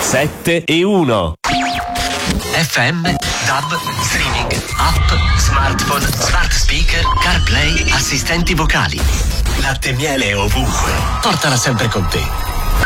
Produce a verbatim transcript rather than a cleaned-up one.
sette e uno. F M, D A B, streaming, app, smartphone, smart speaker, CarPlay, assistenti vocali. Latte e miele ovunque. Portala sempre con te.